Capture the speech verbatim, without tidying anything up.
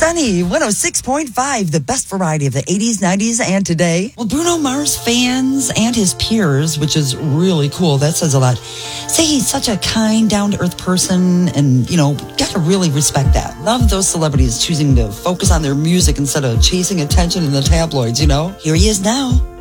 Sunny one oh six point five, the best variety of the eighties, nineties, and today. Well, Bruno Mars fans and his peers, which is really cool, that says a lot, say he's such a kind, down-to-earth person, and, you know, gotta really respect that. Love those celebrities choosing to focus on their music instead of chasing attention in the tabloids, you know? Here he is now.